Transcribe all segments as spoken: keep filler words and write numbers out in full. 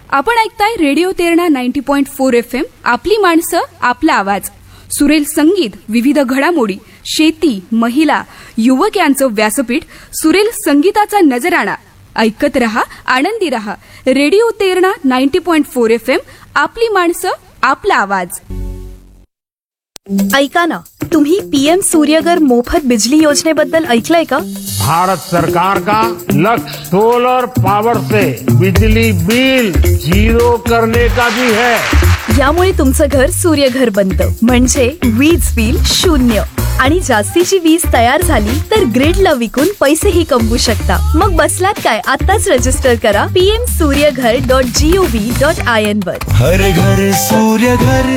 आपण ऐकताय radio Terna ninety point four F M. आपली माणसं, आपला आवाज. सुरेल संगीत, विविध घडामोडी, शेती, महिला, युवक यांचं व्यासपीठ, सुरेल संगीताचा नजराणा. ऐकत रहा, आनंदी रहा. Radio Terna ninety point four F M. आपली माणसं, आपला आवाज. ऐका ना, तुम्ही पीएम सूर्यघर मोफत बिजली योजनेबद्दल ऐकलंय का? भारत सरकार का लक्ष्य सोलर पावर से बिजली बिल जीरो करने का भी है. यामुळे तुमचं घर सूर्यघर बनतं, म्हणजे वीज बिल शून्य. आणि जास्तीची वीज तयार झाली तर ग्रिडला विकून पैसेही कमवू शकता. मग बसलात काय, आताच रजिस्टर करा PM Surya Ghar dot G O V dot I N वर. हर घर सूर्यघर.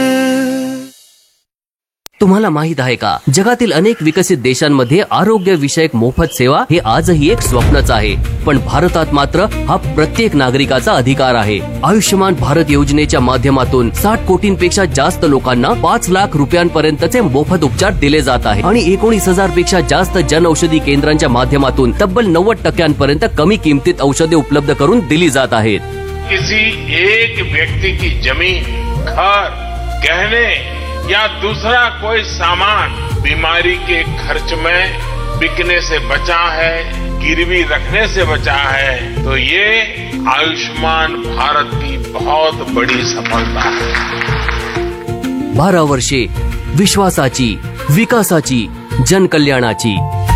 तुम्हाला माहित आहे का, जगातील अनेक विकसित देशांमध्ये आरोग्य विषयक मोफत सेवा हे आजही एक स्वप्नच आहे. पण भारतात मात्र हा प्रत्येक नागरिकाचा अधिकार आहे. आयुष्यमान भारत योजनेच्या माध्यमातून साठ कोटींपेक्षा जास्त लोकांना पाच लाख रुपयांपर्यंतचे मोफत उपचार दिले जात आहेत आणि एकोणीस हजार पेक्षा जास्त जन औषधी केंद्रांच्या माध्यमातून तब्बल नव्वद टक्क्यांपर्यंत कमी किमतीत औषधे उपलब्ध करून दिली जात आहेत. किसी एक व्यक्ति की जमीन, घर, गहने या दूसरा कोई सामान बीमारी के खर्च में बिकने से बचा है, गिरवी रखने से बचा है, तो ये आयुष्मान भारत की बहुत बड़ी सफलता है. बारा वर्षे विश्वासाची, विकासाची, जनकल्याणाची.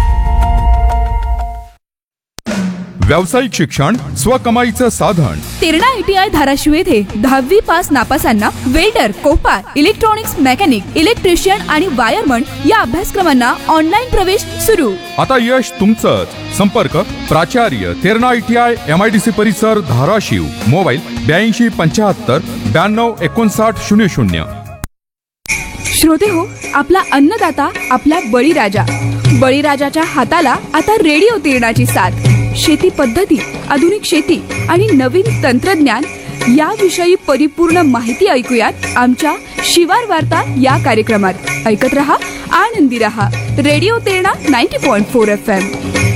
व्यावसायिक शिक्षण स्वकमाईचं साधन. तेरणा आयटीआय धाराशिव येथे दहावी pass नापासांना welder, Kopar, electronics mechanic, electrician आणि वायरमन या अभ्यासक्रमांना ऑनलाईन प्रवेश सुरू. आता यश तुमचंच. संपर्क प्राचार्य तेरणा आयटीआय एमआयडीसी परिसर धाराशिव. मोबाईल ब्याऐंशी पंच्याहत्तर ब्याण्णव एकोणसाठ शून्य शून्य. श्रोते हो, आपला अन्नदाता, आपला बळीराजा. बळीराजाच्या हाताला आता रेडिओ तेरणाची साथ. शेती पद्धती, आधुनिक शेती आणि नवीन तंत्रज्ञान याविषयी परिपूर्ण माहिती ऐकूयात आमच्या शिवार वार्ता या कार्यक्रमात. ऐकत रहा, आनंदी रहा. Radio Terna ninety point four F M.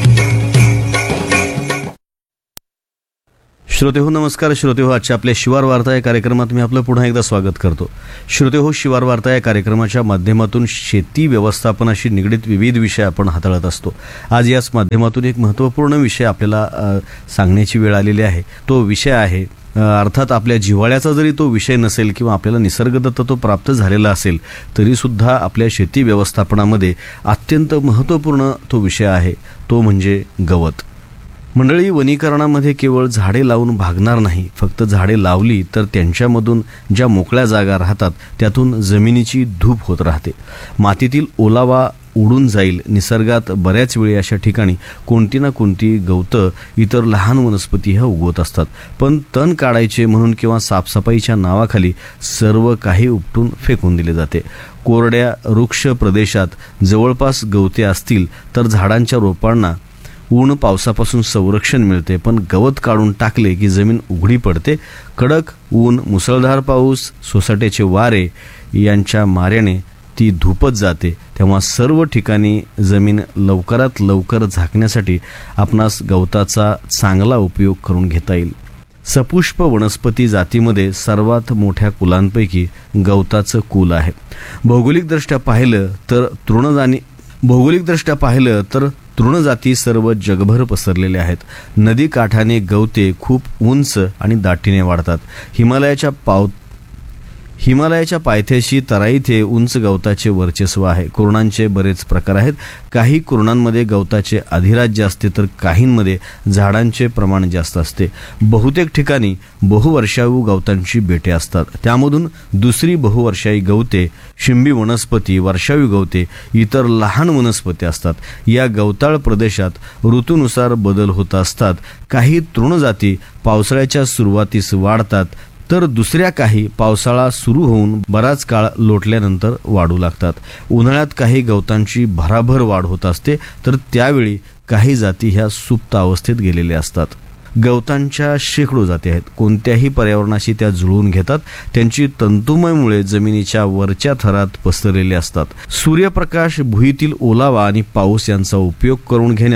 श्रोते हो, नमस्कार. श्रोते हो, आजच्या आपल्या शिवार वार्ता या कार्यक्रमात मी आपलं पुन्हा एकदा स्वागत करतो. श्रोते हो, शिवार वार्ता या कार्यक्रमाच्या माध्यमातून शेती व्यवस्थापनाशी निगडीत विविध विषय आपण हाताळत असतो. आज याच माध्यमातून एक महत्त्वपूर्ण विषय आपल्याला सांगण्याची वेळ आलेली आहे. तो विषय आहे, अर्थात आपल्या जिव्हाळ्याचा जरी तो विषय नसेल किंवा आपल्याला निसर्गदत्त तो प्राप्त झालेला असेल तरीसुद्धा आपल्या शेती व्यवस्थापनामध्ये अत्यंत महत्त्वपूर्ण तो विषय आहे. तो म्हणजे गवत. मंडळी, वनीकरणामध्ये केवळ झाडे लावून भागणार नाही. फक्त झाडे लावली तर त्यांच्यामधून ज्या मोकळ्या जागा राहतात त्यातून जमिनीची धूप होत राहते. मातीतील ओलावा उडून जाईल. निसर्गात बऱ्याच वेळी अशा ठिकाणी कोणती ना कोणती गवतं, इतर लहान वनस्पती ह्या उगवत असतात. पण तण काढायचे म्हणून किंवा साफसफाईच्या नावाखाली सर्व काही उपटून फेकून दिले जाते. कोरड्या वृक्ष प्रदेशात जवळपास गवते असतील तर झाडांच्या रोपांना ऊन पावसापासून संरक्षण मिळते. पण गवत काढून टाकले की जमीन उघडी पडते. कडक ऊन, मुसळधार पाऊस, सोसाट्याचे वारे यांच्या माऱ्याने ती धुपत जाते. तेव्हा सर्व ठिकाणी जमीन लवकरात लवकर झाकण्यासाठी आपणास गवताचा चांगला उपयोग करून घेता येईल. सपुष्प वनस्पती जातीमध्ये सर्वात मोठ्या कुलांपैकी गवताचं कुल आहे. भौगोलिकदृष्ट्या पाहिलं तर तृणजानी भौगोलिकदृष्ट्या पाहिलं तर तृणजाती सर्व जगभर पसरलेले आहेत. नदी काठाने गवते खूप उंच आणि दाटीने वाढतात. हिमालयाच्या पाव हिमालयाच्या पायथ्याशी तराईथे उंच गवताचे वर्चस्व आहे. कुरणांचे बरेच प्रकार आहेत. काही कुरणांमध्ये गवताचे अधिराज्य असते तर काहींमध्ये झाडांचे प्रमाण जास्त असते. बहुतेक ठिकाणी बहुवर्षायू गवतांची बेटे असतात. त्यामधून दुसरी बहुवर्षायी गवते, शिंबी वनस्पती, वर्षायू गवते, इतर लहान वनस्पती असतात. या गवताळ प्रदेशात ऋतूनुसार बदल होत असतात. काही तृणजाती पावसाळ्याच्या सुरुवातीस वाढतात तर दुसऱ्या काही पावसाळा सुरू होऊन बराच काळ लोटल्यानंतर वाढू लागतात. उन्हाळ्यात काही गवतांची भराभर वाढ होत असते तर त्यावेळी काही जाती ह्या सुप्त अवस्थेत गेलेल्या असतात. गवतांच्या शेकडो जाती आहेत. कोणत्याही पर्यावरणाशी त्या जुळवून घेतात. त्यांची तंतुमय मुळे जमिनीच्या वरच्या थरात पसरलेले असतात. सूर्यप्रकाश, भुईतील ओलावा आणि पाऊस यांचा उपयोग करून घेण्यात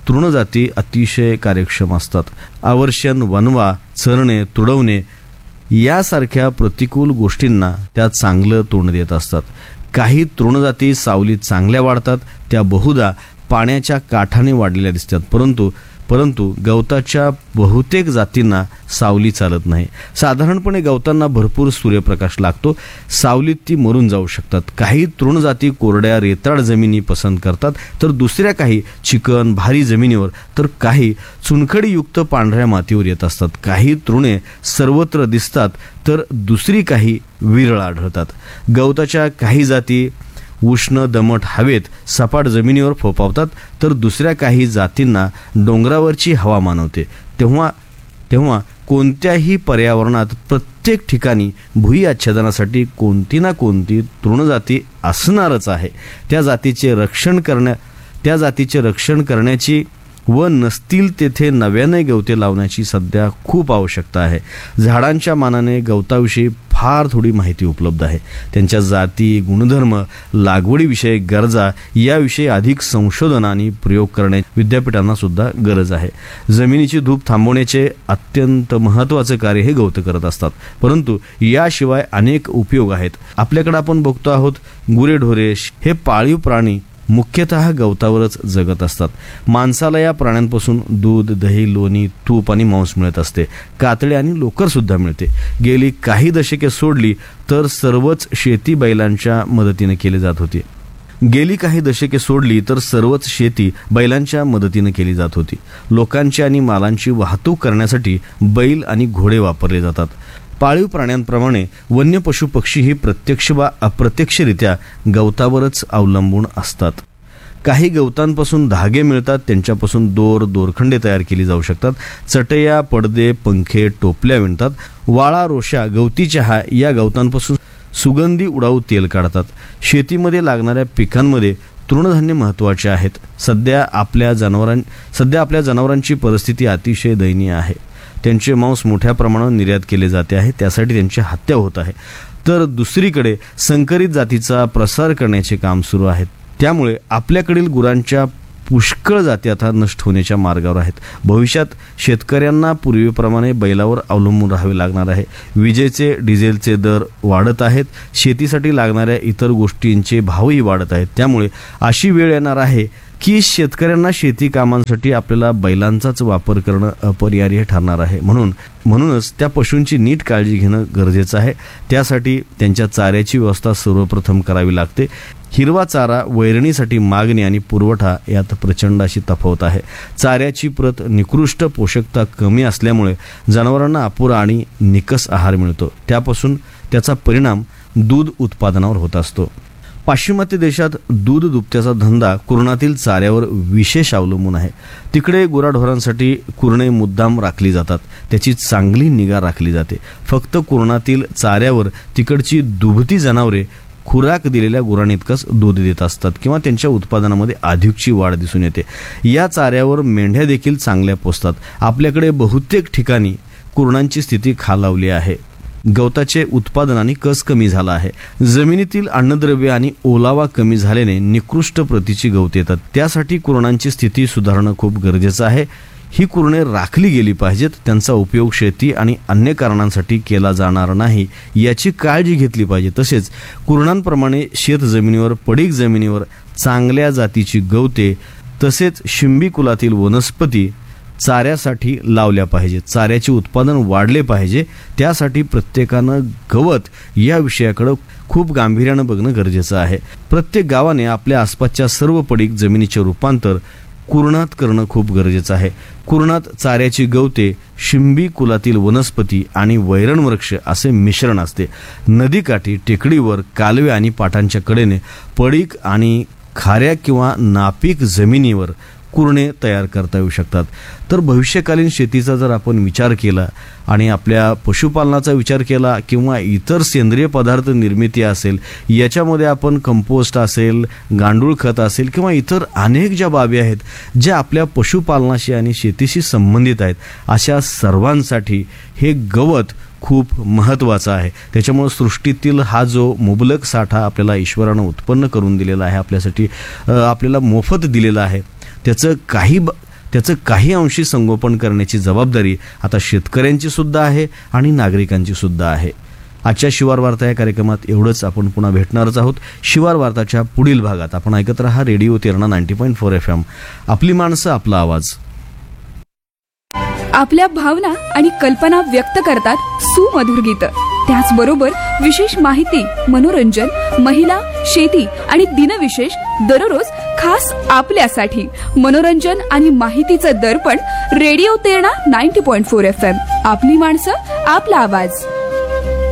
तृणजाती अतिशय कार्यक्षम असतात. आवर्षण, वनवा, चरणे, तुडवणे यासारख्या प्रतिकूल गोष्टींना त्या चांगलं तोंड देत असतात. काही तृणजाती सावलीत चांगल्या वाढतात, त्या बहुधा पाण्याच्या काठाने वाढलेल्या दिसतात, परंतु परंतु गवताच्या बहुतेक जातींना सावली चालत नाही. साधारणपणे गवतांना भरपूर सूर्यप्रकाश लागतो, सावलीत ती मरून जाऊ शकतात. काही तृणजाती कोरड्या रेताळ जमिनी पसंत करतात, तर दुसऱ्या काही चिकन भारी जमिनीवर, तर काही चुनखडीयुक्त पांढऱ्या मातीवर येत असतात. काही तृणे सर्वत्र दिसतात, तर दुसरी काही विरळ आढळतात. गवताच्या काही जाती उष्ण दमट हवेत सपाट जमिनीवर फोपावतात, तर दुसऱ्या काही जातींना डोंगरावरची हवा मानवते. तेव्हा तेव्हा कोणत्याही पर्यावरणात प्रत्येक ठिकाणी भुई आच्छादनासाठी कोणती ना कोणती तृणजाती असणारच आहे. त्या जातीचे रक्षण करण्या त्या जातीचे रक्षण करण्याची व नसतील तेथे नव्याने गवते लावण्याची सध्या खूप आवश्यकता आहे. झाडांच्या मानाने गवताविषयी फार थोडी माहिती उपलब्ध आहे. त्यांच्या जाती, गुणधर्म, लागवडीविषयक गरजा याविषयी अधिक संशोधन आणि प्रयोग करण्याची विद्यापीठांना सुद्धा गरज आहे. जमिनीची धूप थांबवण्याचे अत्यंत महत्त्वाचे कार्य हे गवत करत असतात, परंतु याशिवाय अनेक उपयोग आहेत. आपल्याकडे आपण बघतो आहोत गुरेढोरे हे पाळीव प्राणी मुख्यतः गवतावरच जगत असतात. माणसाला या प्राण्यांपासून दूध, दही, लोणी, तूप आणि मांस मिळत असते. कातळे आणि लोकर सुद्धा मिळते. गेली काही दशके सोडली तर सर्वच शेती बैलांच्या मदतीने केली जात होती. गेली काही दशके सोडली तर सर्वच शेती बैलांच्या मदतीने केली जात होती. लोकांची आणि मालांची वाहतूक करण्यासाठी बैल आणि घोडे वापरले जातात. पाळीव प्राण्यांप्रमाणे वन्य पशु पक्षीही प्रत्यक्ष वा अप्रत्यक्षरित्या गवतावरच अवलंबून असतात. काही गवतांपासून धागे मिळतात, त्यांच्यापासून दोर, दोरखंडे तयार केली जाऊ शकतात. चटया, पडदे, पंखे, टोपल्या विणतात. वाळा, रोशा, गवती चहा या गवतांपासून सुगंधी उडाऊ तेल काढतात. शेतीमध्ये लागणाऱ्या पिकांमध्ये तृणधान्य महत्त्वाचे आहेत. सध्या आपल्या जनावरां सध्या आपल्या जनावरांची परिस्थिती अतिशय दयनीय आहे. त्यांचे मांस मोठ्या प्रमाणावर निर्यात केले जाते आहे, त्यासाठी त्यांची हत्या होत आहे. तर दुसरीकडे संकरित जातीचा प्रसार करण्याचे काम सुरू आहे. त्यामुळे आपल्याकडील गुरांच्या पुष्कळ जाती आता नष्ट होण्याच्या मार्गावर आहेत. भविष्यात शेतकऱ्यांना पूर्वीप्रमाणे बैलावर अवलंबून राहावे लागणार आहे. विजेचे, डिझेलचे दर वाढत आहेत. शेतीसाठी लागणाऱ्या इतर गोष्टींचे भावही वाढत आहेत. त्यामुळे अशी वेळ येणार आहे की शेतकऱ्यांना शेती कामांसाठी आपल्याला बैलांचाच वापर करणं अपरिहार्य ठरणार आहे. म्हणून म्हणूनच त्या पशूंची नीट काळजी घेणं गरजेचं आहे. त्यासाठी त्यांच्या चाऱ्याची व्यवस्था सर्वप्रथम करावी लागते. हिरवा चारा, वैरणीसाठी मागणी आणि पुरवठा यात प्रचंड अशी तफावत आहे. चाऱ्याची प्रत निकृष्ट, पोषकता कमी असल्यामुळे जनावरांना अपुरा आणि निकस आहार मिळतो. त्यापासून त्याचा परिणाम दूध उत्पादनावर होत असतो. पाश्चिमात्य देशात दूध दुभत्याचा धंदा कुरणातील चाऱ्यावर विशेष अवलंबून आहे. तिकडे गुराढोरांसाठी कुरणे मुद्दाम राखली जातात. त्याची चांगली निगा राखली जाते. फक्त कुरणातील चाऱ्यावर तिकडची दुभती जनावरे खुराक दिलेल्या गुरांइतकंच दूध देत असतात किंवा त्यांच्या उत्पादनामध्ये अधिकची वाढ दिसून येते. या चाऱ्यावर मेंढ्या देखील चांगल्या पोसतात. आपल्याकडे बहुतेक ठिकाणी कुरणांची स्थिती खालावली आहे. गवताचे उत्पादन आणि कस कमी झाला आहे. जमिनीतील अन्नद्रव्य आणि ओलावा कमी झाल्याने निकृष्ट प्रतीची गवत येतात. त्यासाठी कुरणांची स्थिती सुधारणं खूप गरजेचं आहे. ही कुरणे राखली गेली पाहिजेत. त्यांचा उपयोग शेती आणि अन्य कारणांसाठी केला जाणार नाही याची काळजी घेतली पाहिजे. तसेच कुरणांप्रमाणे शेत जमिनीवर, पडीक जमिनीवर चांगल्या जातीची गवते तसेच शिंबी कुलातील वनस्पती चाऱ्यासाठी लावल्या पाहिजे. चाऱ्याचे उत्पादन वाढले पाहिजे. त्यासाठी प्रत्येकानं गवत या विषयाकडे खूप गांभीर्यानं बघणं गरजेचं आहे. प्रत्येक गावाने आपल्या आसपासच्या सर्व पडीक जमिनीचे रूपांतर कुरणात करणं खूप गरजेचं आहे. कुरणात चाऱ्याची गवते, शिंबी कुलातील वनस्पती आणि वैरण वृक्ष असे मिश्रण असते. नदीकाठी, टेकडीवर, कालवे आणि पाटांच्या कडेने पडीक आणि खाऱ्या किंवा नापीक जमिनीवर कुरणे तयार करता येऊ शकतात. तर भविष्यकालीन शेतीचा जर आपण विचार केला आणि आपल्या पशुपालनाचा विचार केला किंवा इतर सेंद्रिय पदार्थ निर्मिती असेल, याच्यामध्ये आपण कंपोस्ट असेल, गांडूळ खत असेल किंवा इतर अनेक ज्या बाबी आहेत ज्या आपल्या पशुपालनाशी आणि शेतीशी संबंधित आहेत, अशा सर्वांसाठी हे गवत खूप महत्त्वाचा आहे. त्याच्यामुळे सृष्टीतील हा जो मुबलक साठा आपल्याला ईश्वरानं उत्पन्न करून दिलेला आहे, आपल्यासाठी आपल्याला मोफत दिलेला आहे, त्याचं काही त्याचं काही अंशी संगोपन करण्याची जबाबदारी आता शेतकऱ्यांची सुद्धा आहे आणि नागरिकांची सुद्धा आहे. आजच्या शिवार वार्ता या कार्यक्रमात एवढंच. आपण पुन्हा भेटणारच आहोत शिवार वार्ताच्या पुढील भागात. आपण ऐकत रहा radio Terna ninety point four F M. आपली माणसं, आपला आवाज. आपल्या भावना आणि कल्पना व्यक्त करतात सुमधुर गीत. त्याचबरोबर विशेष माहिती, मनोरंजन, महिला, शेती आणि दिनविशेष दररोज खास आपल्यासाठी. मनोरंजन आणि माहितीचं दर्पण radio Terna ninety point four F M. आपली माणसं, आपला आवाज.